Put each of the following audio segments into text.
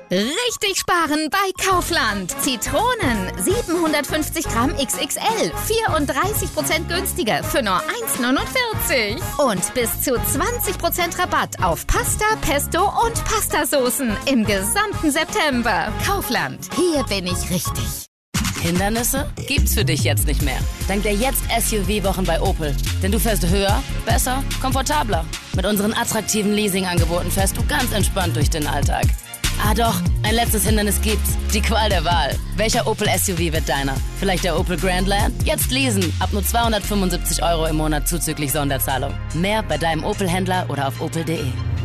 Richtig sparen bei Kaufland. Zitronen 750 Gramm XXL, 34% günstiger für nur 1,49. Und bis zu 20% Rabatt auf Pasta, Pesto und Pastasoßen im gesamten September. Kaufland, hier bin ich richtig. Hindernisse gibt's für dich jetzt nicht mehr. Dank der jetzt SUV-Wochen bei Opel. Denn du fährst höher, besser, komfortabler. Mit unseren attraktiven Leasingangeboten fährst du ganz entspannt durch den Alltag. Ah doch, ein letztes Hindernis gibt's. Die Qual der Wahl. Welcher Opel SUV wird deiner? Vielleicht der Opel Grandland? Jetzt leasen. Ab nur 275 € im Monat zuzüglich Sonderzahlung. Mehr bei deinem Opel-Händler oder auf opel.de.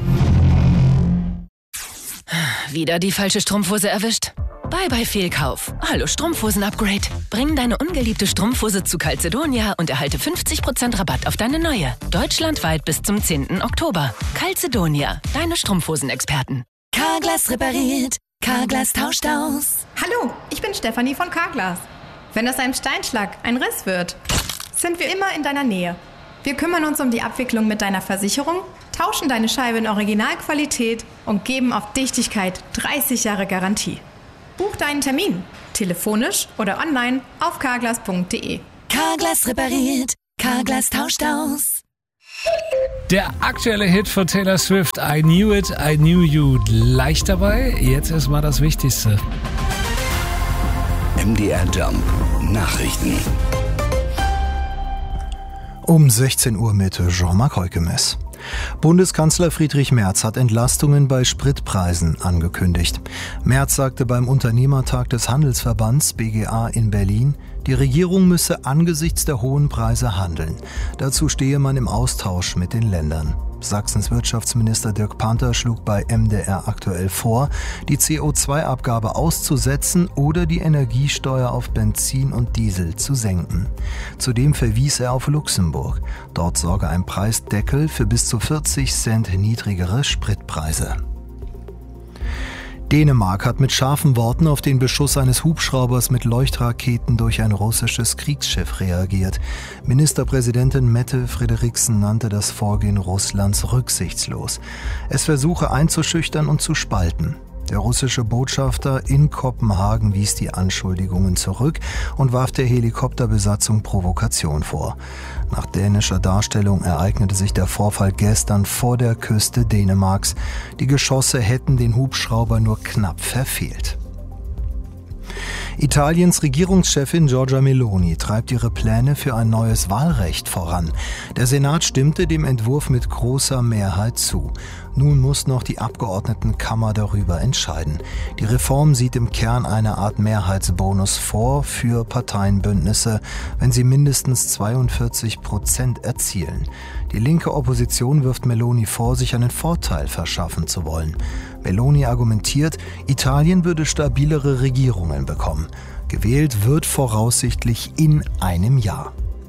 Wieder die falsche Strumpfhose erwischt? Bye Fehlkauf. Hallo Strumpfhosen-Upgrade. Bring deine ungeliebte Strumpfhose zu Calzedonia und erhalte 50% Rabatt auf deine neue. Deutschlandweit bis zum 10. Oktober. Calzedonia, deine Strumpfhosen-Experten. Carglass repariert, Carglass tauscht aus. Hallo, ich bin Stefanie von Carglass. Wenn aus einem Steinschlag ein Riss wird, sind wir immer in deiner Nähe. Wir kümmern uns um die Abwicklung mit deiner Versicherung, tauschen deine Scheibe in Originalqualität und geben auf Dichtigkeit 30 Jahre Garantie. Buch deinen Termin, telefonisch oder online auf carglass.de. Carglass repariert, Carglass tauscht aus. Der aktuelle Hit von Taylor Swift, I Knew It, I Knew You, leicht dabei. Jetzt erstmal das Wichtigste. MDR Jump Nachrichten. Um 16 Uhr mit Jean-Marc Heukemes. Bundeskanzler Friedrich Merz hat Entlastungen bei Spritpreisen angekündigt. Merz sagte beim Unternehmertag des Handelsverbands BGA in Berlin, die Regierung müsse angesichts der hohen Preise handeln. Dazu stehe man im Austausch mit den Ländern. Sachsens Wirtschaftsminister Dirk Panther schlug bei MDR aktuell vor, die CO2-Abgabe auszusetzen oder die Energiesteuer auf Benzin und Diesel zu senken. Zudem verwies er auf Luxemburg. Dort sorge ein Preisdeckel für bis zu 40 Cent niedrigere Spritpreise. Dänemark hat mit scharfen Worten auf den Beschuss eines Hubschraubers mit Leuchtraketen durch ein russisches Kriegsschiff reagiert. Ministerpräsidentin Mette Frederiksen nannte das Vorgehen Russlands rücksichtslos. Es versuche einzuschüchtern und zu spalten. Der russische Botschafter in Kopenhagen wies die Anschuldigungen zurück und warf der Helikopterbesatzung Provokation vor. Nach dänischer Darstellung ereignete sich der Vorfall gestern vor der Küste Dänemarks. Die Geschosse hätten den Hubschrauber nur knapp verfehlt. Italiens Regierungschefin Giorgia Meloni treibt ihre Pläne für ein neues Wahlrecht voran. Der Senat stimmte dem Entwurf mit großer Mehrheit zu. Nun muss noch die Abgeordnetenkammer darüber entscheiden. Die Reform sieht im Kern eine Art Mehrheitsbonus vor für Parteienbündnisse, wenn sie mindestens 42% erzielen. Die linke Opposition wirft Meloni vor, sich einen Vorteil verschaffen zu wollen. Meloni argumentiert, Italien würde stabilere Regierungen bekommen. Gewählt wird voraussichtlich in einem Jahr.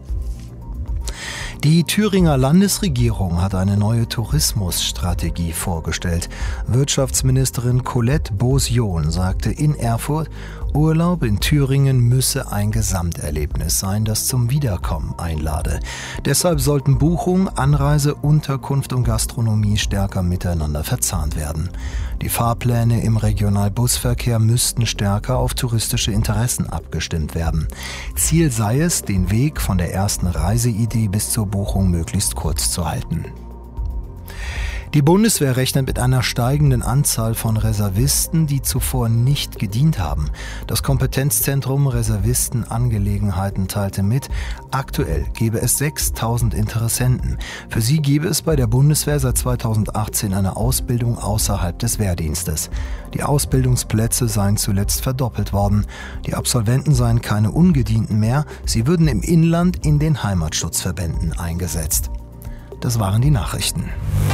Die Thüringer Landesregierung hat eine neue Tourismusstrategie vorgestellt. Wirtschaftsministerin Colette Beausejour sagte in Erfurt, Urlaub in Thüringen müsse ein Gesamterlebnis sein, das zum Wiederkommen einlade. Deshalb sollten Buchung, Anreise, Unterkunft und Gastronomie stärker miteinander verzahnt werden. Die Fahrpläne im Regionalbusverkehr müssten stärker auf touristische Interessen abgestimmt werden. Ziel sei es, den Weg von der ersten Reiseidee bis zur Buchung möglichst kurz zu halten. Die Bundeswehr rechnet mit einer steigenden Anzahl von Reservisten, die zuvor nicht gedient haben. Das Kompetenzzentrum Reservistenangelegenheiten teilte mit, aktuell gebe es 6.000 Interessenten. Für sie gebe es bei der Bundeswehr seit 2018 eine Ausbildung außerhalb des Wehrdienstes. Die Ausbildungsplätze seien zuletzt verdoppelt worden. Die Absolventen seien keine Ungedienten mehr, sie würden im Inland in den Heimatschutzverbänden eingesetzt. Das waren die Nachrichten.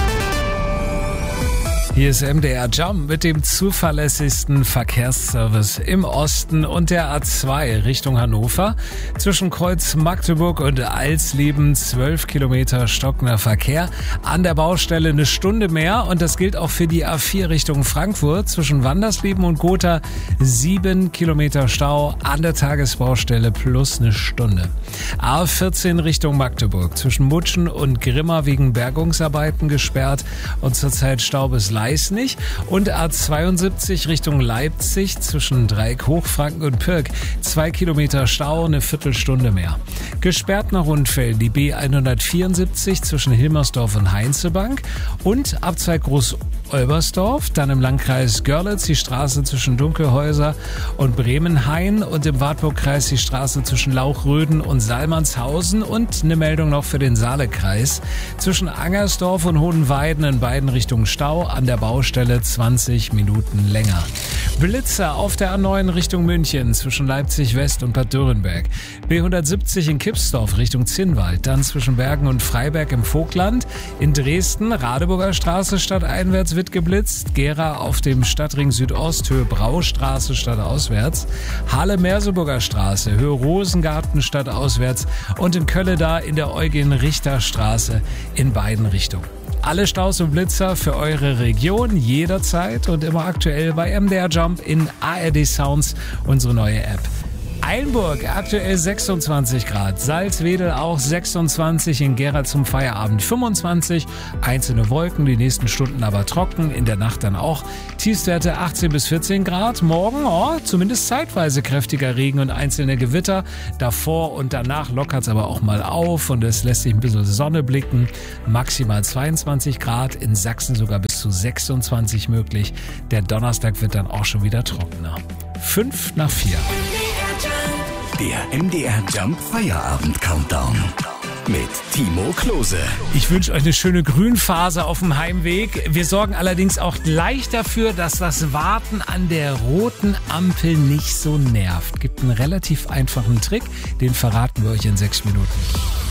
Hier ist MDR Jump mit dem zuverlässigsten Verkehrsservice im Osten und der A2 Richtung Hannover. Zwischen Kreuz Magdeburg und Alsleben 12 Kilometer stockender Verkehr. An der Baustelle eine Stunde mehr und das gilt auch für die A4 Richtung Frankfurt. Zwischen Wandersleben und Gotha 7 Kilometer Stau an der Tagesbaustelle plus eine Stunde. A14 Richtung Magdeburg. Zwischen Mutschen und Grimma wegen Bergungsarbeiten gesperrt und zurzeit Stau bis Kreis nicht. Und A72 Richtung Leipzig zwischen Dreieck, Hochfranken und Pirk. 2 Kilometer Stau, eine Viertelstunde mehr. Gesperrt nach Rundfeld die B174 zwischen Hilmersdorf und Heinzelbank. Und Abzweig Groß-Olbersdorf, dann im Landkreis Görlitz die Straße zwischen Dunkelhäuser und Bremenhain und im Wartburgkreis die Straße zwischen Lauchröden und Salmannshausen und eine Meldung noch für den Saalekreis. Zwischen Angersdorf und Hohenweiden in beiden Richtungen Stau, an der Baustelle 20 Minuten länger. Blitzer auf der A9 Richtung München zwischen Leipzig West und Bad Dürrenberg. B170 in Kipsdorf Richtung Zinnwald, dann zwischen Bergen und Freiberg im Vogtland. In Dresden Radeburger Straße stadteinwärts wird geblitzt. Gera auf dem Stadtring Südost Höhe Braustraße stadtauswärts. Halle-Merseburger Straße Höhe Rosengarten stadtauswärts und in Kölleda in der Eugen-Richter-Straße in beiden Richtungen. Alle Staus und Blitzer für eure Region jederzeit und immer aktuell bei MDR Jump in ARD Sounds, unsere neue App. Einburg aktuell 26 Grad, Salzwedel auch 26, in Gera zum Feierabend 25, einzelne Wolken, die nächsten Stunden aber trocken, in der Nacht dann auch Tiefstwerte 18 bis 14 Grad, morgen zumindest zeitweise kräftiger Regen und einzelne Gewitter, davor und danach lockert es aber auch mal auf und es lässt sich ein bisschen Sonne blicken, maximal 22 Grad, in Sachsen sogar bis zu 26 möglich, der Donnerstag wird dann auch schon wieder trockener. 5 nach 4. Der MDR Jump Feierabend Countdown mit Timo Klose. Ich wünsche euch eine schöne Grünphase auf dem Heimweg. Wir sorgen allerdings auch gleich dafür, dass das Warten an der roten Ampel nicht so nervt. Gibt einen relativ einfachen Trick, den verraten wir euch in 6 Minuten.